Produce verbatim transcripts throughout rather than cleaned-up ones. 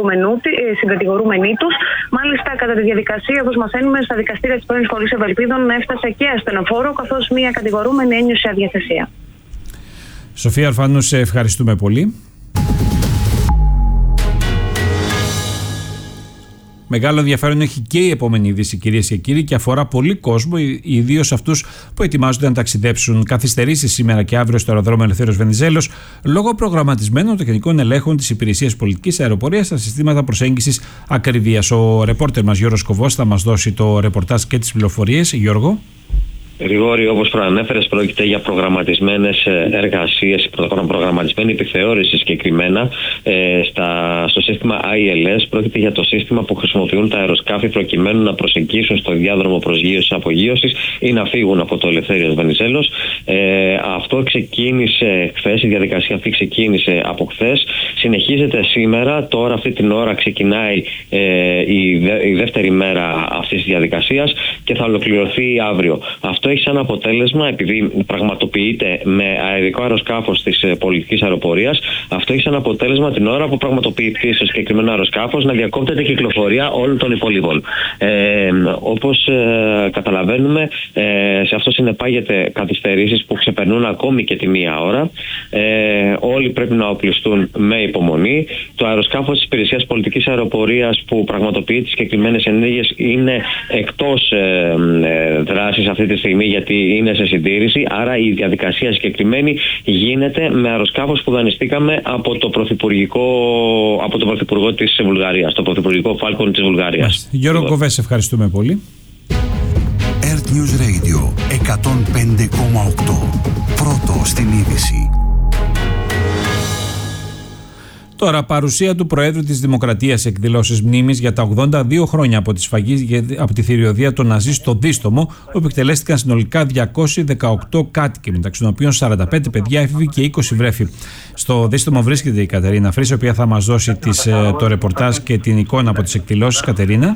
συγκατηγορούμενοι τους. Μάλιστα, κατά τη διαδικασία, όπως μαθαίνουμε, στα δικαστήρια της πρώην σχολής Ευελπίδων έφτασε και ασθενοφόρο, καθώς μία κατηγορούμενη ένιωσε αδιαθεσία. Σοφία Ορφανού, σε ευχαριστούμε πολύ. Μεγάλο ενδιαφέρον έχει και η επόμενη είδηση, κυρίες και κύριοι, και αφορά πολύ κόσμο, ιδίως αυτούς που ετοιμάζονται να ταξιδέψουν. Καθυστερήσεις σήμερα και αύριο στο αεροδρόμιο Ελευθέριος Βενιζέλος, λόγω προγραμματισμένων τεχνικών ελέγχων της Υπηρεσίας Πολιτικής Αεροπορίας στα συστήματα προσέγγισης ακρίβειας. Ο ρεπόρτερ μας Γιώργος Κοβός θα μας δώσει το ρεπορτάζ και τις πληροφορίες. Γιώργο. Γρηγόρη, όπως προανέφερες, πρόκειται για προγραμματισμένες εργασίες, προγραμματισμένη επιθεώρηση συγκεκριμένα ε, στα, στο σύστημα άι ελ ες. Πρόκειται για το σύστημα που χρησιμοποιούν τα αεροσκάφη προκειμένου να προσεγγίσουν στο διάδρομο προσγείωσης-απογείωσης ή να φύγουν από το Ελευθέριος Βενιζέλος. Ε, αυτό ξεκίνησε χθες, η διαδικασία αυτή ξεκίνησε από χθες. Συνεχίζεται σήμερα, τώρα αυτή την ώρα ξεκινάει ε, η, δε, η δεύτερη μέρα αυτής της διαδικασίας και θα ολοκληρωθεί αύριο. Αυτό έχει σαν αποτέλεσμα, επειδή πραγματοποιείται με αερικό αεροσκάφος της πολιτικής αεροπορίας, αυτό έχει σαν αποτέλεσμα την ώρα που πραγματοποιείται στο συγκεκριμένο αεροσκάφος να διακόπτεται η κυκλοφορία όλων των υπολείπων. Ε, όπως ε, καταλαβαίνουμε, ε, σε αυτό συνεπάγεται καθυστερήσεις που ξεπερνούν ακόμη και τη μία ώρα. Ε, όλοι πρέπει να οπλιστούν με υπομονή. Το αεροσκάφος της Υπηρεσίας Πολιτικής Αεροπορίας που πραγματοποιεί τις συγκεκριμένες ενέργειες είναι εκτός ε, ε, δράσης αυτή τη στιγμή, γιατί είναι σε συντήρηση. Άρα η διαδικασία συγκεκριμένη γίνεται με αεροσκάφος που δανειστήκαμε από το Πρωθυπουργικό, από το Πρωθυπουργό της Βουλγαρίας, το Πρωθυπουργικό Falcon της Βουλγαρίας. Γιώργο Κοβές, ευχαριστούμε πολύ. Earth News Radio εκατόν πέντε κόμμα οκτώ. Πρώτο στην είδηση. Τώρα, παρουσία του Προέδρου της Δημοκρατίας σε εκδηλώσεις μνήμης για τα ογδόντα δύο χρόνια από τη σφαγή από τη θηριωδία των Ναζί στο Δίστομο, όπου εκτελέστηκαν συνολικά διακόσιοι δεκαοκτώ κάτοικοι, μεταξύ των οποίων σαράντα πέντε παιδιά, έφηβοι και είκοσι βρέφη. Στο Δίστομο βρίσκεται η Κατερίνα Φρύς, η οποία θα μας δώσει τις, το ρεπορτάζ και την εικόνα από τις εκδηλώσεις. Κατερίνα.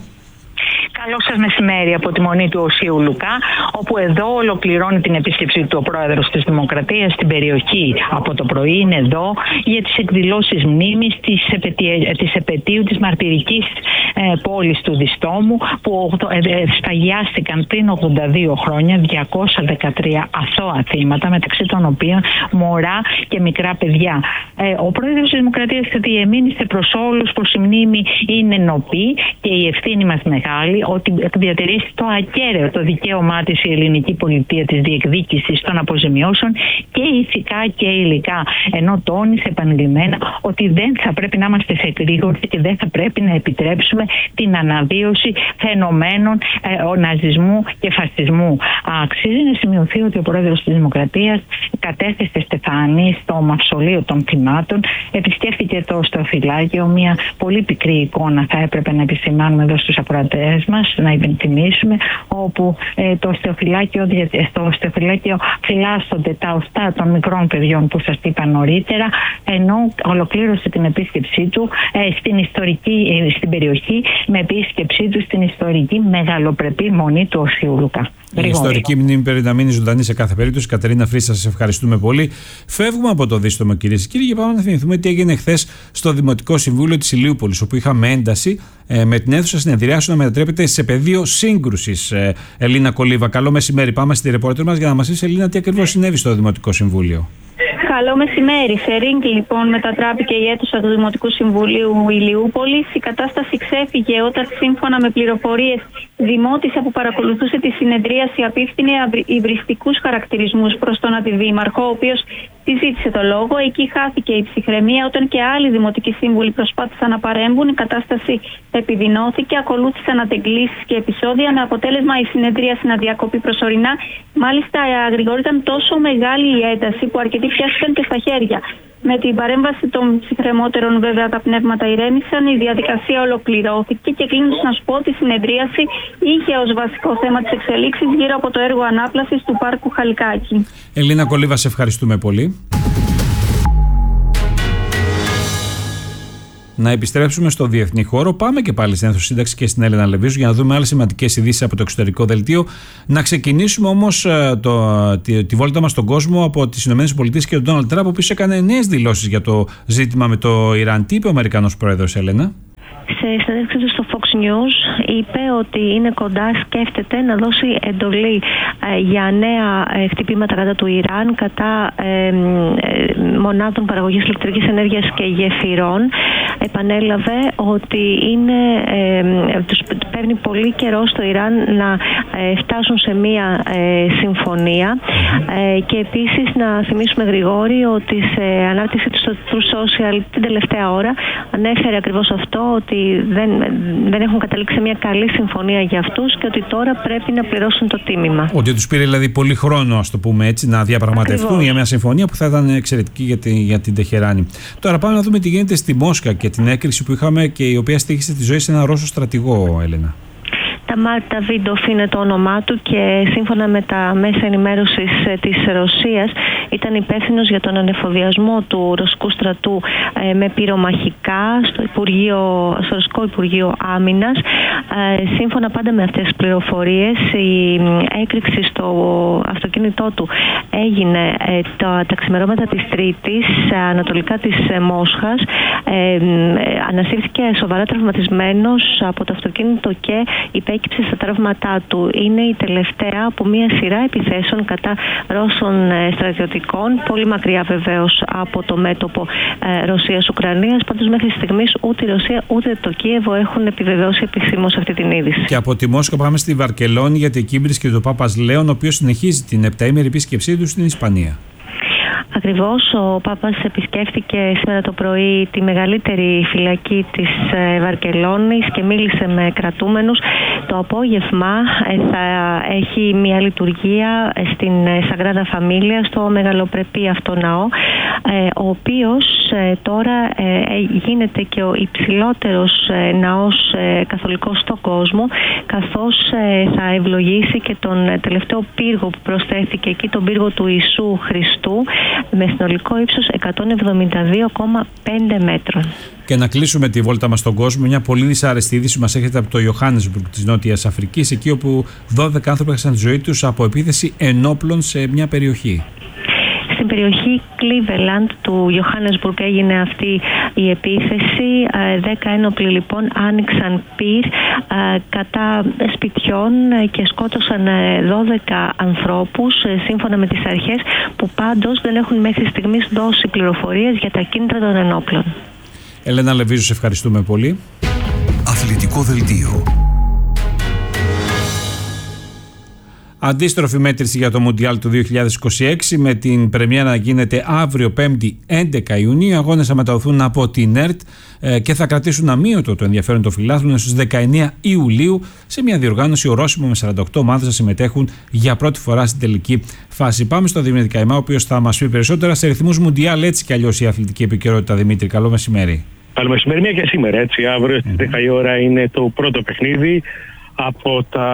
Καλό σας μεσημέρι από τη Μονή του Οσίου Λουκά, όπου εδώ ολοκληρώνει την επίσκεψή του ο Πρόεδρος της Δημοκρατίας στην περιοχή. Από το πρωί είναι εδώ για τις εκδηλώσεις μνήμης της, επαιτία, της επαιτίου της μαρτυρικής ε, πόλης του Διστόμου, που ε, σφαγιάστηκαν πριν ογδόντα δύο χρόνια διακόσια δεκατρία αθώα θύματα, μεταξύ των οποίων μωρά και μικρά παιδιά. Ε, ο Πρόεδρος της Δημοκρατίας θα διεμήνυσε προς όλους πως η μνήμη είναι νοπή και η ευθύνη μας μεγάλη, ότι διατηρήσει το ακέραιο το δικαίωμά της η ελληνική πολιτεία της διεκδίκησης των αποζημιώσεων και ηθικά και υλικά. Ενώ τόνισε επανειλημμένα ότι δεν θα πρέπει να είμαστε σε εκρήγορση και δεν θα πρέπει να επιτρέψουμε την αναβίωση φαινομένων ε, ναζισμού και φασισμού. Αξίζει να σημειωθεί ότι ο Πρόεδρος της Δημοκρατίας κατέθεσε στεφάνι στο μαυσολείο των θυμάτων, επισκέφθηκε το στροφυλάκιο, μια πολύ πικρή εικόνα θα έπρεπε να επισημάνουμε εδώ στους ακροατές μας, να υπενθυμίσουμε, όπου ε, το στεοφυλάκιο, στο στεοφυλάκιο φυλάσσονται τα οστά των μικρών παιδιών που σας είπα νωρίτερα, ενώ ολοκλήρωσε την επίσκεψή του ε, στην, ιστορική, ε, στην περιοχή με επίσκεψή του στην ιστορική μεγαλοπρεπή Μονή του Οσίου Λουκά. Η ιστορική μνήμη πρέπει να μείνει ζωντανή σε κάθε περίπτωση. Κατερίνα Φρύς, σας ευχαριστούμε πολύ. Φεύγουμε από το Δίστομο, κυρίες και κύριοι, και πάμε να θυμηθούμε τι έγινε χθες στο Δημοτικό Συμβούλιο της Ηλιούπολης, όπου είχαμε ένταση ε, με την αίθουσα συνεδριάσεων να μετατρέπεται σε πεδίο σύγκρουσης. Ε, Ελίνα Κολίβα, καλό μεσημέρι. Πάμε στη ρεπόρτερ μας για να μας πεις, Ελίνα, τι ακριβώς συνέβη στο Δημοτικό Συμβούλιο. Καλό μεσημέρι. Σε ρίγκ, λοιπόν, μετατράπηκε η αίθουσα του Δημοτικού Συμβουλίου Ηλιούπολης. Η κατάσταση ξέφυγε όταν, σύμφωνα με πληροφορίες, δημότησα που παρακολουθούσε τη συνεδρίαση απίφθινε υβριστικούς χαρακτηρισμούς προς τον αντιδήμαρχο, ο οποίος τη ζήτησε το λόγο. Εκεί χάθηκε η ψυχραιμία όταν και άλλοι δημοτικοί σύμβουλοι προσπάθησαν να παρέμβουν. Η κατάσταση επιδεινώθηκε, ακολούθησαν αντεγκλήσεις και επεισόδια, με αποτέλεσμα η συνεδρίαση να διακοπεί προσωρινά. Μάλιστα, Γρηγόρη, ήταν τόσο μεγάλη η ένταση που αρκετοί πιάστηκαν και στα χέρια. Με την παρέμβαση των ψυχρεμότερων, βέβαια, τα πνεύματα ηρέμησαν, η διαδικασία ολοκληρώθηκε και κλείνοντας να σου πω ότι η συνεδρίαση είχε ως βασικό θέμα τις εξελίξεις γύρω από το έργο ανάπλασης του πάρκου Χαλικάκη. Ελίνα Κολίβα, σε ευχαριστούμε πολύ. Να επιστρέψουμε στο διεθνή χώρο. Πάμε και πάλι στην αίθουσα σύνταξη και στην Έλενα Λεβίζου για να δούμε άλλες σημαντικές ειδήσεις από το εξωτερικό δελτίο. Να ξεκινήσουμε όμως το, τη, τη βόλτα μας στον κόσμο από τις ΗΠΑ και τον Ντόναλντ Τραμπ, ο οποίος έκανε νέες δηλώσεις για το ζήτημα με το Ιράν. Τι είπε ο Αμερικανός Πρόεδρος, Έλενα? Σε συνέντευξή του στο Fox News είπε ότι είναι κοντά, σκέφτεται να δώσει εντολή ε, για νέα ε, χτυπήματα κατά του Ιράν, κατά ε, ε, μονάδων παραγωγής ηλεκτρικής ενέργειας και γεφυρών. Επανέλαβε ότι είναι, ε, τους παίρνει πολύ καιρό στο Ιράν να ε, φτάσουν σε μία ε, συμφωνία ε, και επίσης να θυμίσουμε Γρηγόρη ότι σε ανάρτηση του στο True Social την τελευταία ώρα ανέφερε ακριβώς αυτό, ότι δεν, δεν έχουν καταλήξει σε μια καλή συμφωνία για αυτούς και ότι τώρα πρέπει να πληρώσουν το τίμημα. Ότι τους πήρε δηλαδή πολύ χρόνο, ας το πούμε έτσι, να διαπραγματευτούν ακριβώς για μια συμφωνία που θα ήταν εξαιρετική για, τη, για την Τεχεράνη. Τώρα πάμε να δούμε τι γίνεται στη Μόσχα και την έκρηξη που είχαμε και η οποία στοίχησε τη ζωή σε έναν Ρώσο στρατηγό, Έλενα. Ταμάρ Νταβίντοφ είναι το όνομά του και σύμφωνα με τα μέσα ενημέρωσης της Ρωσίας ήταν υπεύθυνος για τον ανεφοδιασμό του ρωσικού στρατού ε, με πυρομαχικά στο, Υπουργείο, στο Ρωσικό Υπουργείο Άμυνας. Ε, σύμφωνα πάντα με αυτές τις πληροφορίες, η έκρηξη στο αυτοκίνητό του έγινε ε, τα, τα ξημερώματα της Τρίτης ανατολικά της ε, Μόσχας. Ε, ε, ανασύρθηκε σοβαρά τραυματισμένος από το αυτοκίνητο και υπέκυψε στα τραύματά του. Είναι η τελευταία από μια σειρά επιθέσεων κατά Ρώσων στρατιωτικών, πολύ μακριά βεβαίως από το μέτωπο ε, Ρωσίας-Ουκρανίας. Πάντως μέχρι στιγμής ούτε η Ρωσία ούτε το Κίεβο έχουν επιβεβαιώσει επισήμως αυτή την είδηση. Και από τη Μόσχα πάμε στη Βαρκελόνη, γιατί εκεί βρίσκεται ο Πάπας Λέων, ο οποίος συνεχίζει την επταήμερη επίσκεψή του στην Ισπανία. Ακριβώς, ο Πάπας επισκέφτηκε σήμερα το πρωί τη μεγαλύτερη φυλακή της Βαρκελόνης και μίλησε με κρατούμενους. Το απόγευμα θα έχει μια λειτουργία στην Σαγκράδα Φαμίλια, στο μεγαλοπρεπή αυτό ναό, ο οποίος τώρα γίνεται και ο υψηλότερος ναός καθολικός στον κόσμο, καθώς θα ευλογήσει και τον τελευταίο πύργο που προσθέθηκε εκεί, τον πύργο του Ιησού Χριστού, με συνολικό ύψος εκατόν εβδομήντα δύο κόμμα πέντε μέτρων. Και να κλείσουμε τη βόλτα μας στον κόσμο, μια πολύ δυσάρεστη είδηση μας έρχεται από το Johannesburg της Νότιας Αφρικής, εκεί όπου δώδεκα άνθρωποι έχασαν τη ζωή τους από επίθεση ενόπλων σε μια περιοχή. Στην περιοχή Cleveland του Johannesburg έγινε αυτή η επίθεση. Δέκα ένοπλοι λοιπόν άνοιξαν πυρ κατά σπιτιών και σκότωσαν δώδεκα ανθρώπους, σύμφωνα με τις αρχές, που πάντως δεν έχουν μέχρι στιγμής δώσει πληροφορίες για τα κίνητρα των ενόπλων. Έλενα Λεβίζου, σε ευχαριστούμε πολύ. Αθλητικό δελτίο. Αντίστροφη μέτρηση για το Μουντιάλ του δύο χιλιάδες είκοσι έξι, με την πρεμιέρα να γίνεται αύριο Πέμπτη έντεκα Ιουνίου. Οι αγώνες θα μεταδοθούν από την ΕΡΤ και θα κρατήσουν αμύωτο το ενδιαφέρον των φιλάθλων στους δεκαεννέα Ιουλίου, σε μια διοργάνωση ορόσημο με σαράντα οκτώ ομάδες να συμμετέχουν για πρώτη φορά στην τελική φάση. Πάμε στο Δημήτρη Καϊμά, ο οποίος θα μας πει περισσότερα σε ρυθμούς Μουντιάλ, έτσι κι αλλιώς η αθλητική επικαιρότητα. Δημήτρη, καλό μεσημέρι. Καλό μεσημέρι, μια και σήμερα, έτσι. Αύριο στις δέκα η ώρα είναι το πρώτο παιχνίδι από τα.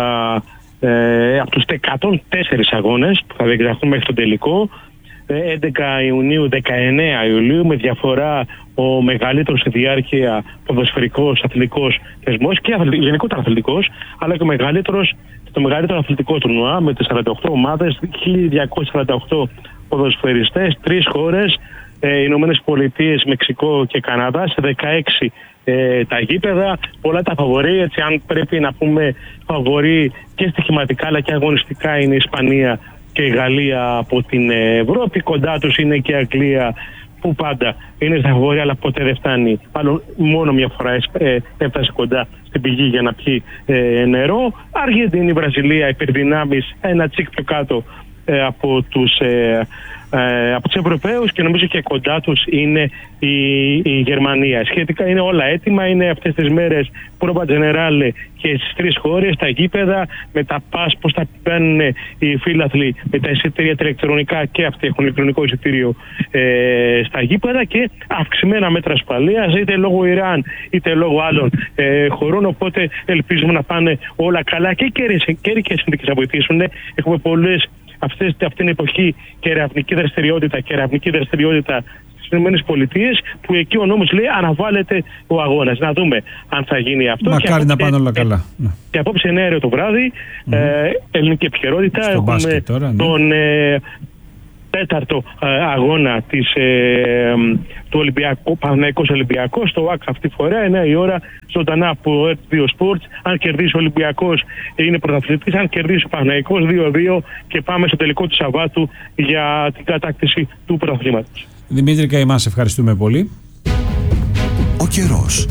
Ε, από τους εκατόν τέσσερις αγώνες που θα διεξαχθούν μέχρι τον τελικό, έντεκα Ιουνίου, δεκαεννέα Ιουλίου, με διαφορά ο μεγαλύτερος σε διάρκεια ποδοσφαιρικός αθλητικός θεσμός και γενικότερα αθλητικός, αλλά και ο μεγαλύτερος, το μεγαλύτερο αθλητικό τουρνουά με τις σαράντα οκτώ ομάδες, χίλια διακόσιοι σαράντα οκτώ ποδοσφαιριστές, τρεις χώρες, ε, Ηνωμένες Πολιτείες, Μεξικό και Καναδά, σε δεκαέξι ε, τα γήπεδα, πολλά τα φαβορί. Έτσι, αν πρέπει να πούμε φαβορί και στοιχηματικά αλλά και αγωνιστικά, είναι η Ισπανία και η Γαλλία από την Ευρώπη. Κοντά τους είναι και η Αγγλία, που πάντα είναι στα φαβορί αλλά ποτέ δεν φτάνει. Μάλλον μόνο μια φορά ε, έφτασε κοντά στην πηγή για να πιει ε, νερό. Αργεντινή, Βραζιλία, υπερδυνάμεις, ένα τσικ πιο κάτω ε, από τους ε, Ε, από τους Ευρωπαίους, και νομίζω και κοντά τους είναι η, η Γερμανία. Σχετικά είναι όλα έτοιμα, είναι αυτές τις μέρες πρόβα τζενεράλε και στις τρεις χώρες, τα γήπεδα, με τα πας, πώς θα παίρνουν οι φίλαθλοι με τα εισιτήρια τα ηλεκτρονικά, και αυτοί έχουν ηλεκτρονικό εισιτήριο ε, στα γήπεδα, και αυξημένα μέτρα ασφαλείας, είτε λόγω Ιράν είτε λόγω άλλων ε, χωρών. Οπότε ελπίζουμε να πάνε όλα καλά και καιρικές συνθήκες να βοηθήσουν. Έχουμε πολλές Αυτές, αυτή την εποχή και ερευνητική δραστηριότητα και ερευνητική δραστηριότητα στις ΗΠΑ, που εκεί ο νόμος λέει αναβάλλεται ο αγώνας. Να δούμε αν θα γίνει αυτό. Μακάρι να πάνε όλα καλά. Και απόψε εννέα ώρα το βράδυ, mm-hmm. ε, ελληνική επικαιρότητα. Στο έχουμε τώρα, ναι. τον, ε, τέταρτο αγώνα της, ε, του Ολυμπιακού, Παναθηναϊκός Ολυμπιακός, στο ΟΑΚ αυτή τη φορά, εννιά η ώρα, ζωντανά από ερτ δύο Sports. Αν κερδίσει ο Ολυμπιακός είναι πρωταθλητής, αν κερδίσει ο Παναθηναϊκός δύο δύο και πάμε στο τελικό του Σαββάτου για την κατάκτηση του πρωταθλήματος. Δημήτρη Καημά, σε ευχαριστούμε πολύ. Ο καιρός.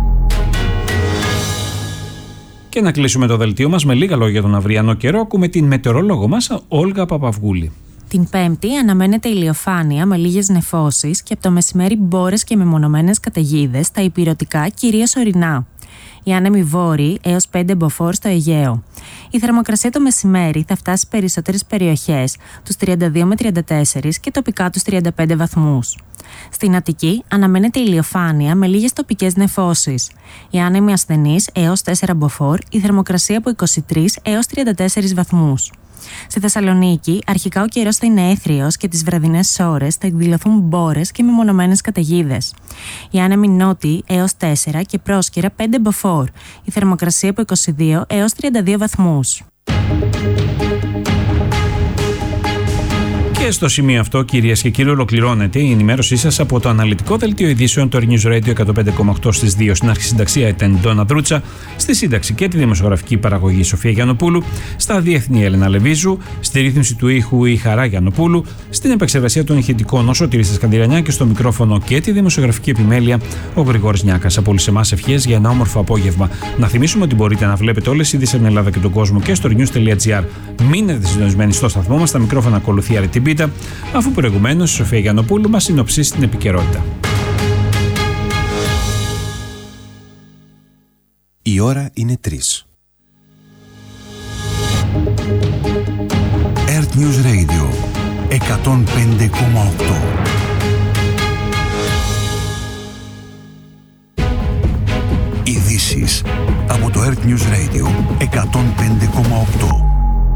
Και να κλείσουμε το δελτίο μας με λίγα λόγια για τον αυριανό καιρό. Ακούμε την μετεωρολόγο μας, Όλγα Παπαυγούλη. Την Πέμπτη αναμένεται ηλιοφάνεια με λίγες νεφώσεις και από το μεσημέρι μπόρες και μεμονωμένες καταιγίδες στα ηπειρωτικά, κυρίως ορεινά. Οι άνεμοι βόρειοι έως πέντε μποφόρ στο Αιγαίο. Η θερμοκρασία το μεσημέρι θα φτάσει σε περισσότερες περιοχές, τους τριάντα δύο με τριάντα τέσσερα και τοπικά τους τριάντα πέντε βαθμούς. Στην Αττική αναμένεται ηλιοφάνεια με λίγες τοπικές νεφώσεις. Οι άνεμοι ασθενείς έως τέσσερα μποφόρ, η θερμοκρασία από είκοσι τρία έως τριάντα τέσσερα βαθμούς. Στη Θεσσαλονίκη, αρχικά ο καιρός θα είναι έθριος και τις βραδινές ώρες θα εκδηλωθούν μπόρες και μεμονωμένες καταιγίδες. Οι άνεμοι νότιοι έως τέσσερα και πρόσκαιρα πέντε μποφόρ. Η θερμοκρασία από είκοσι δύο έως τριάντα δύο βαθμούς. Και στο σημείο αυτό, κυρίες και κύριοι, ολοκληρώνεται η ενημέρωσή σας από το αναλυτικό δελτίο ειδήσεων του News Radio εκατόν πέντε κόμμα οκτώ στις δύο. Στην αρχισυνταξία ήταν Ντόνα Δρούτσα, στη σύνταξη και τη δημοσιογραφική παραγωγή Σοφία Γιαννοπούλου, στα διεθνή Έλενα Λεβίζου, στη ρύθμιση του ήχου η Χαρά Γιαννοπούλου, στην επεξεργασία των ηχητικών ο Σωτήρης Σκανδυρανιά και στο μικρόφωνο και τη δημοσιογραφική επιμέλεια ο Γρηγόρης Νιάκας. Από όλους εμάς ευχές για ένα όμορφο απόγευμα. Να θυμίσουμε ότι μπορείτε να βλέπετε όλες τις ειδήσεις από την Ελλάδα και τον κόσμο και στο news τελεία gr. Μείνετε συντονισμένοι στο σταθμό μας, στα μικρόφωνα ακολουθεί Αρετή Μπίτα, αφού προηγουμένως η Σοφία Γιαννοπούλου μας συνοψίσει την επικαιρότητα. Η ώρα είναι τρεις. Earth News Radio εκατόν πέντε κόμμα οκτώ. Ειδήσεις από το Earth News Radio εκατόν πέντε κόμμα οκτώ.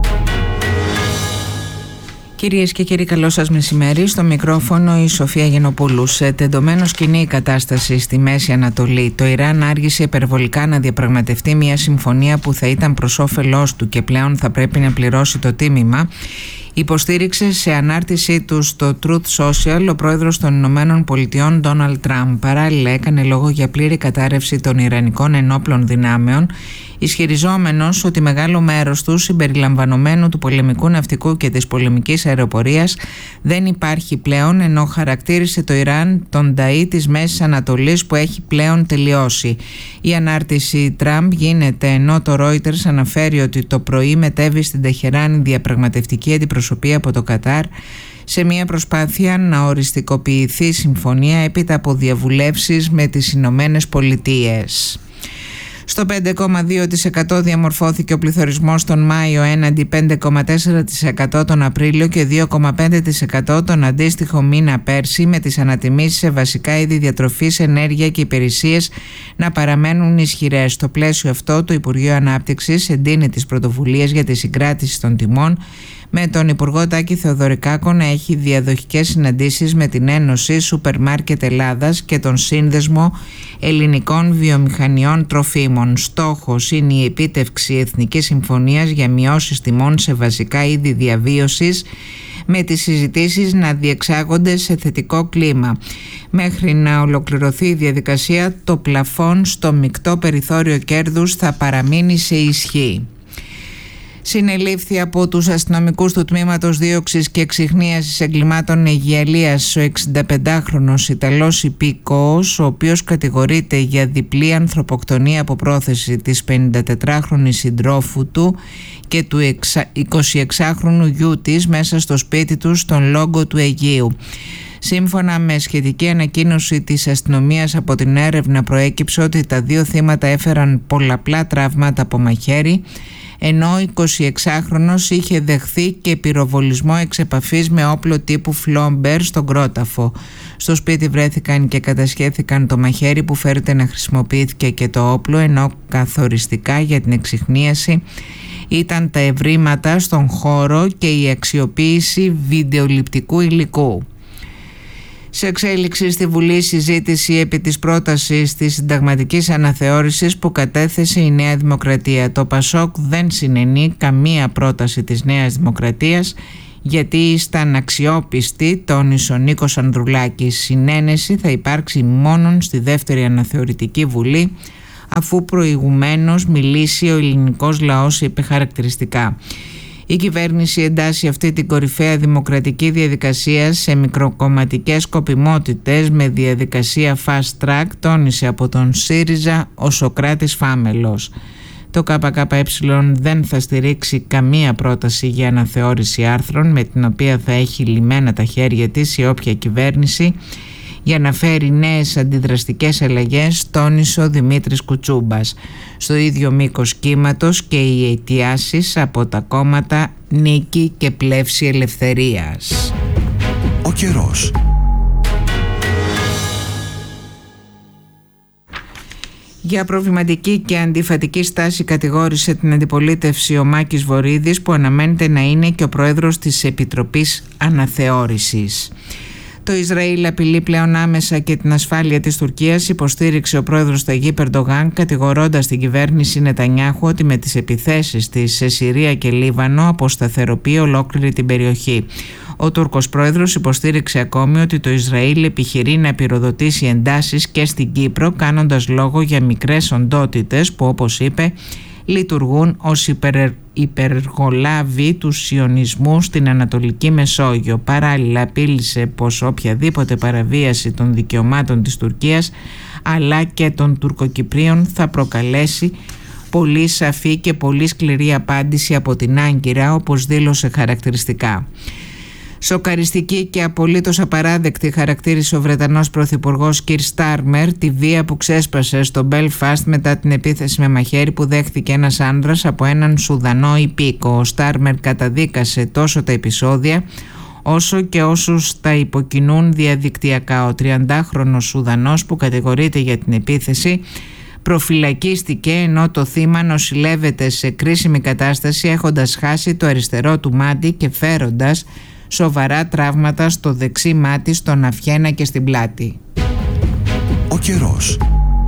Κυρίες και κύριοι, καλό σας μεσημέρι. Στο μικρόφωνο η Σοφία Γιαννοπούλου. Σε τεντωμένο σκηνή η κατάσταση στη Μέση Ανατολή. Το Ιράν άργησε υπερβολικά να διαπραγματευτεί μια συμφωνία που θα ήταν προς όφελός του και πλέον θα πρέπει να πληρώσει το τίμημα. Υποστήριξε σε ανάρτησή του στο Truth Social ο πρόεδρος των Ηνωμένων Πολιτειών Ντόναλντ Τραμπ. Παράλληλα έκανε λόγο για πλήρη κατάρρευση των Ιρανικών ενόπλων δυνάμεων, ισχυριζόμενος ότι μεγάλο μέρος του, συμπεριλαμβανομένου του πολεμικού ναυτικού και της πολεμικής αεροπορίας, δεν υπάρχει πλέον, ενώ χαρακτήρισε το Ιράν τον ταΐ της Μέσης Ανατολής που έχει πλέον τελειώσει. Η ανάρτηση Τραμπ γίνεται ενώ το Reuters αναφέρει ότι το πρωί μετέβη στην Τεχεράνη διαπραγματευτική αντιπροσωπεία από το Κατάρ σε μια προσπάθεια να οριστικοποιηθεί συμφωνία έπειτα από διαβουλεύσεις με τις Ηνωμένες Πολιτείες. Στο πέντε κόμμα δύο τοις εκατό διαμορφώθηκε ο πληθωρισμός τον Μάιο έναντι πέντε κόμμα τέσσερα τοις εκατό τον Απρίλιο και δύο κόμμα πέντε τοις εκατό τον αντίστοιχο μήνα πέρσι, με τις ανατιμήσεις σε βασικά είδη διατροφής, ενέργεια και υπηρεσίες να παραμένουν ισχυρές. Στο πλαίσιο αυτό, το Υπουργείο Ανάπτυξης εντείνει τις πρωτοβουλίες για τη συγκράτηση των τιμών, με τον Υπουργό Τάκη Θεοδωρικάκο να έχει διαδοχικές συναντήσεις με την Ένωση Σούπερ Μάρκετ Ελλάδας και τον Σύνδεσμο Ελληνικών Βιομηχανιών Τροφίμων. Στόχος είναι η επίτευξη εθνικής συμφωνίας για μειώσεις τιμών σε βασικά είδη διαβίωσης, με τις συζητήσεις να διεξάγονται σε θετικό κλίμα. Μέχρι να ολοκληρωθεί η διαδικασία, το πλαφόν στο μεικτό περιθώριο κέρδους θα παραμείνει σε ισχύ. Συνελήφθη από τους αστυνομικούς του Τμήματος Δίωξης και Εξιχνίασης Εγκλημάτων Αιγιαλίας ο εξινταπεντάχρονος Ιταλός υπήκοος, ο οποίος κατηγορείται για διπλή ανθρωποκτονία από πρόθεση της πενηντατετράχρονης συντρόφου του και του εικοσιεξάχρονου γιού της μέσα στο σπίτι του στον Λόγκο του Αιγαίου. Σύμφωνα με σχετική ανακοίνωση της αστυνομίας, από την έρευνα προέκυψε ότι τα δύο θύματα έφεραν πολλαπλά τραύματα από μαχαίρι, ενώ ο εικοσιεξάχρονος είχε δεχθεί και πυροβολισμό εξ επαφής με όπλο τύπου φλόμπερ στον κρόταφο. Στο σπίτι βρέθηκαν και κατασχέθηκαν το μαχαίρι που φέρεται να χρησιμοποιήθηκε και το όπλο, ενώ καθοριστικά για την εξιχνίαση ήταν τα ευρήματα στον χώρο και η αξιοποίηση βιντεοληπτικού υλικού. Σε εξέλιξη στη Βουλή συζήτηση επί της πρότασης της συνταγματικής αναθεώρησης που κατέθεσε η Νέα Δημοκρατία. Το Πασόκ δεν συνενεί καμία πρόταση της Νέας Δημοκρατίας γιατί ήσταν αξιόπιστοι, τόνισε ο Νίκος Ανδρουλάκης. Συνένεση θα υπάρξει μόνον στη δεύτερη αναθεωρητική βουλή, αφού προηγουμένως μιλήσει ο ελληνικός λαός, είπε χαρακτηριστικά. Η κυβέρνηση εντάσσει αυτή την κορυφαία δημοκρατική διαδικασία σε μικροκομματικές σκοπιμότητες με διαδικασία fast track, τόνισε από τον ΣΥΡΙΖΑ ο Σωκράτης Φάμελος. Το ΚΚΕ δεν θα στηρίξει καμία πρόταση για αναθεώρηση άρθρων με την οποία θα έχει λυμμένα τα χέρια της η όποια κυβέρνηση για να φέρει νέες αντιδραστικές αλλαγές, τόνισε ο Δημήτρης Κουτσούμπας. Στο ίδιο μήκος κύματος και οι αιτιάσεις από τα κόμματα Νίκη και Πλεύση Ελευθερίας. Ο καιρός. Για προβληματική και αντιφατική στάση κατηγόρησε την αντιπολίτευση ο Μάκης Βορίδης, που αναμένεται να είναι και ο πρόεδρος της Επιτροπής Αναθεώρησης. Το Ισραήλ απειλεί πλέον άμεσα και την ασφάλεια της Τουρκίας, υποστήριξε ο πρόεδρος Ταγίπ Ερντογάν, κατηγορώντας την κυβέρνηση Νετανιάχου ότι με τις επιθέσεις της σε Συρία και Λίβανο αποσταθεροποιεί ολόκληρη την περιοχή. Ο Τούρκος πρόεδρος υποστήριξε ακόμη ότι το Ισραήλ επιχειρεί να πυροδοτήσει εντάσεις και στην Κύπρο, κάνοντας λόγο για μικρές οντότητες που, όπως είπε, λειτουργούν ως υπερ, υπεργολάβοι του σιωνισμού στην Ανατολική Μεσόγειο. Παράλληλα απείλησε πως οποιαδήποτε παραβίαση των δικαιωμάτων της Τουρκίας αλλά και των Τουρκοκυπρίων θα προκαλέσει πολύ σαφή και πολύ σκληρή απάντηση από την Άγκυρα, όπως δήλωσε χαρακτηριστικά. Σοκαριστική και απολύτως απαράδεκτη χαρακτήρισε ο Βρετανός Πρωθυπουργός Κιρ Στάρμερ τη βία που ξέσπασε στο Μπέλφαστ μετά την επίθεση με μαχαίρι που δέχθηκε ένας άνδρας από έναν Σουδανό υπήκο. Ο Στάρμερ καταδίκασε τόσο τα επεισόδια όσο και όσους τα υποκινούν διαδικτυακά. Ο τριαντάχρονος Σουδανός που κατηγορείται για την επίθεση προφυλακίστηκε, ενώ το θύμα νοσηλεύεται σε κρίσιμη κατάσταση, έχοντας χάσει το αριστερό του μάτι και φέροντας σοβαρά τραύματα στο δεξί μάτι, στον αυχένα και στην πλάτη. Ο καιρός.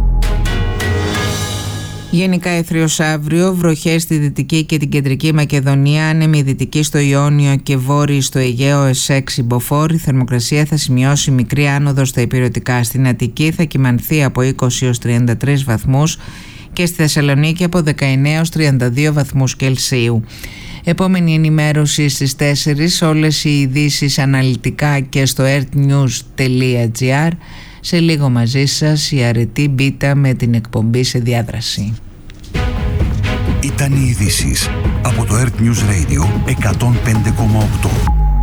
Γενικά αίθριος αύριο, βροχές στη Δυτική και την Κεντρική Μακεδονία, άνεμη δυτική στο Ιόνιο και βόρειη στο Αιγαίο ες έξι μποφόρ. Η θερμοκρασία θα σημειώσει μικρή άνοδο στα ηπειρωτικά. Στην Αττική θα κυμανθεί από είκοσι έως τριάντα τρεις βαθμούς και στη Θεσσαλονίκη από δεκαεννέα έως τριάντα δύο βαθμούς Κελσίου. Επόμενη ενημέρωση στις τέσσερις, όλες οι ειδήσεις αναλυτικά και στο earthnews τελεία gr. Σε λίγο μαζί σας η Αρετή Μπίτα με την εκπομπή σε διάδραση. Ήταν οι ειδήσεις από το Earth News Radio εκατόν πέντε κόμμα οκτώ.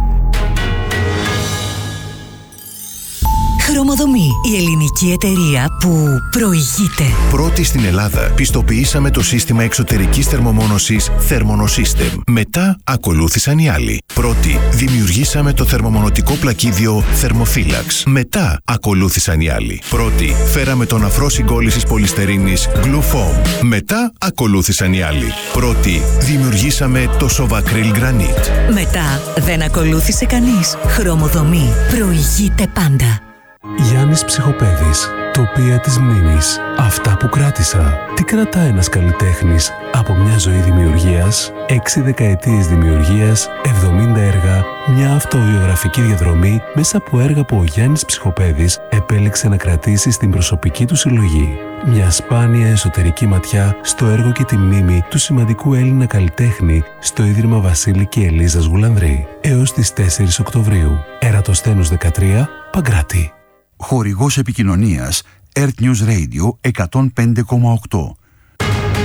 Χρωμοδομή, η ελληνική εταιρεία που προηγείται. Πρώτη στην Ελλάδα, πιστοποιήσαμε το σύστημα εξωτερικής θερμομόνωσης Thermonosystem. Μετά ακολούθησαν οι άλλοι. Πρώτη, δημιουργήσαμε το θερμομονωτικό πλακίδιο Thermophilax. Μετά ακολούθησαν οι άλλοι. Πρώτη, φέραμε τον αφρό συγκόλλησης πολυστερίνης Glufoam. Μετά ακολούθησαν οι άλλοι. Πρώτη, δημιουργήσαμε το Sovacryl Granite. Μετά δεν ακολούθησε κανείς. Χρωμοδομή, προηγείται πάντα. Γιάννης Ψυχοπαίδης, τοπία της μνήμης. Αυτά που κράτησα. Τι κρατά ένας καλλιτέχνης από μια ζωή δημιουργίας, έξι δεκαετίες δημιουργίας, εβδομήντα έργα, μια αυτοβιογραφική διαδρομή μέσα από έργα που ο Γιάννης Ψυχοπαίδης επέλεξε να κρατήσει στην προσωπική του συλλογή. Μια σπάνια εσωτερική ματιά στο έργο και τη μνήμη του σημαντικού Έλληνα καλλιτέχνη στο Ίδρυμα Βασίλη και Ελίζας Γουλανδρή. Έως τις τέσσερις Οκτωβρίου. Ερατοσθένους δεκατρία, Παγκράτη. Χορηγός επικοινωνίας Earth News Radio εκατόν πέντε κόμμα οκτώ.